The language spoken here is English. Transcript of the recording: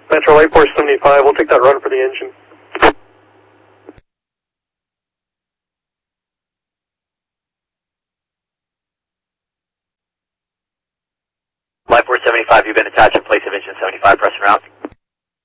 Metro Light Force 75, we'll take that run for the engine. Light Force 75, you've been attached in place of engine 75, pressing route.